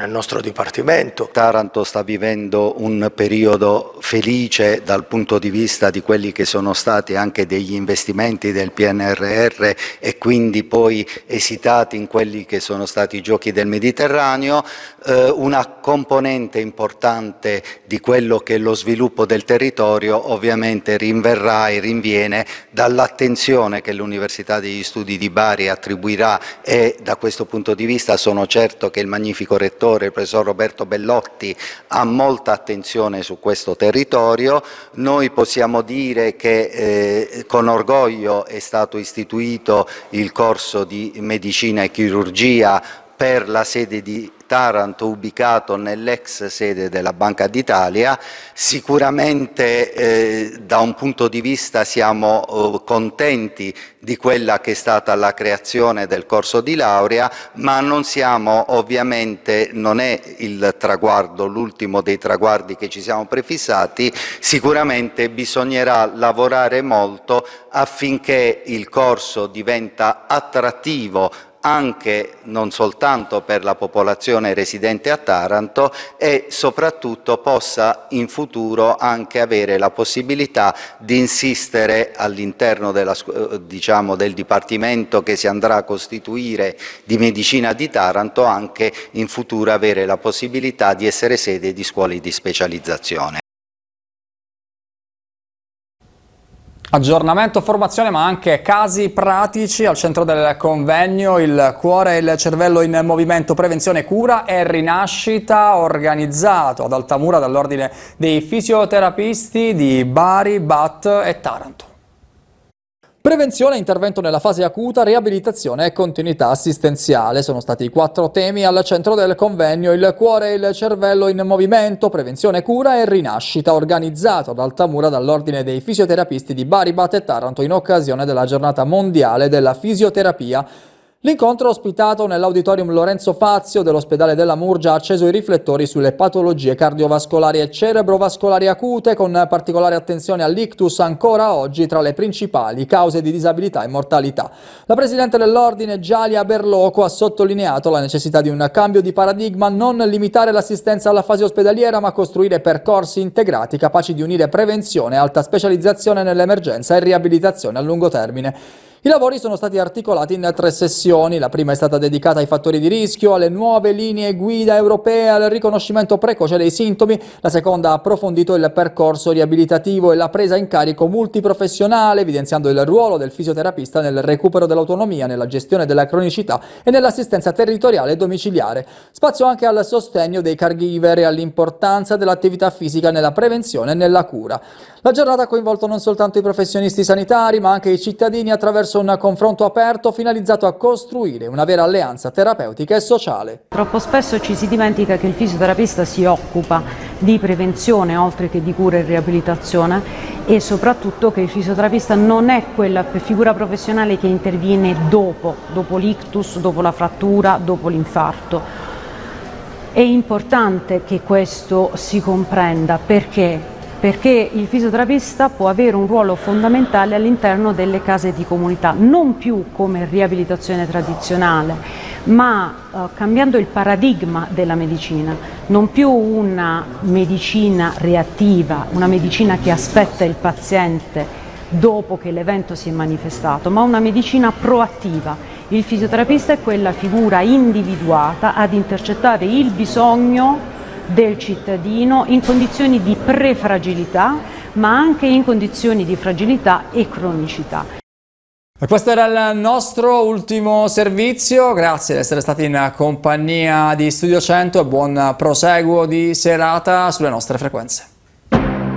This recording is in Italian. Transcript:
nel nostro Dipartimento. Taranto sta vivendo un periodo felice dal punto di vista di quelli che sono stati anche degli investimenti del PNRR e quindi poi esitati in quelli che sono stati i Giochi del Mediterraneo. Una componente importante di quello che è lo sviluppo del territorio ovviamente rinverrà e rinviene dall'attenzione che l'Università degli Studi di Bari attribuirà, e da questo punto di vista sono certo che il magnifico rettore, il professor Roberto Bellotti, ha molta attenzione su questo territorio. Noi possiamo dire che con orgoglio è stato istituito il corso di medicina e chirurgia per la sede di Taranto, ubicato nell'ex sede della Banca d'Italia. Sicuramente da un punto di vista siamo contenti di quella che è stata la creazione del corso di laurea, ma non siamo, ovviamente non è il traguardo, l'ultimo dei traguardi che ci siamo prefissati. Sicuramente bisognerà lavorare molto affinché il corso diventa attrattivo anche non soltanto per la popolazione residente a Taranto, e soprattutto possa in futuro anche avere la possibilità di insistere all'interno del Dipartimento che si andrà a costituire di Medicina di Taranto, anche in futuro avere la possibilità di essere sede di scuole di specializzazione. Aggiornamento, formazione, ma anche casi pratici al centro del convegno. Il cuore e il cervello in movimento, prevenzione, cura e rinascita, organizzato ad Altamura dall'Ordine dei Fisioterapisti di Bari, Bat e Taranto. Prevenzione, intervento nella fase acuta, riabilitazione e continuità assistenziale sono stati i 4 temi al centro del convegno. Il cuore e il cervello in movimento, prevenzione, cura e rinascita, organizzato ad Altamura dall'Ordine dei Fisioterapisti di Bari, Bat e Taranto in occasione della giornata mondiale della fisioterapia. L'incontro, ospitato nell'auditorium Lorenzo Fazio dell'ospedale della Murgia, ha acceso i riflettori sulle patologie cardiovascolari e cerebrovascolari acute, con particolare attenzione all'ictus, ancora oggi tra le principali cause di disabilità e mortalità. La presidente dell'ordine, Gialia Berloco, ha sottolineato la necessità di un cambio di paradigma, non limitare l'assistenza alla fase ospedaliera, ma costruire percorsi integrati capaci di unire prevenzione, alta specializzazione nell'emergenza e riabilitazione a lungo termine. I lavori sono stati articolati in 3 sessioni. La prima è stata dedicata ai fattori di rischio, alle nuove linee guida europee, al riconoscimento precoce dei sintomi. La seconda ha approfondito il percorso riabilitativo e la presa in carico multiprofessionale, evidenziando il ruolo del fisioterapista nel recupero dell'autonomia, nella gestione della cronicità e nell'assistenza territoriale e domiciliare. Spazio anche al sostegno dei caregiver e all'importanza dell'attività fisica nella prevenzione e nella cura. La giornata ha coinvolto non soltanto i professionisti sanitari, ma anche i cittadini attraverso un confronto aperto finalizzato a costruire una vera alleanza terapeutica e sociale. Troppo spesso ci si dimentica che il fisioterapista si occupa di prevenzione oltre che di cura e riabilitazione, e soprattutto che il fisioterapista non è quella figura professionale che interviene dopo l'ictus, dopo la frattura, dopo l'infarto. È importante che questo si comprenda, perché il fisioterapista può avere un ruolo fondamentale all'interno delle case di comunità, non più come riabilitazione tradizionale, ma cambiando il paradigma della medicina, non più una medicina reattiva, una medicina che aspetta il paziente dopo che l'evento si è manifestato, ma una medicina proattiva. Il fisioterapista è quella figura individuata ad intercettare il bisogno del cittadino in condizioni di prefragilità, ma anche in condizioni di fragilità e cronicità. E questo era il nostro ultimo servizio. Grazie di essere stati in compagnia di Studio 100 e buon proseguo di serata sulle nostre frequenze.